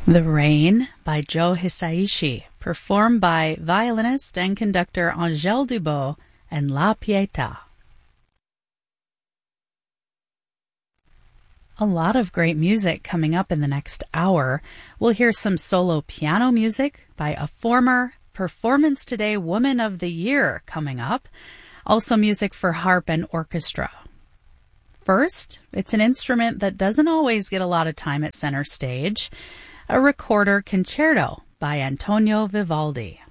The Rain by Joe Hisaishi, performed by violinist and conductor Angèle Dubos and La Pietà. A lot of great music coming up in the next hour. We'll hear some solo piano music by a former Performance Today Woman of the Year coming up. Also music for harp and orchestra. First, it's an instrument that doesn't always get a lot of time at center stage. A recorder concerto by Antonio Vivaldi.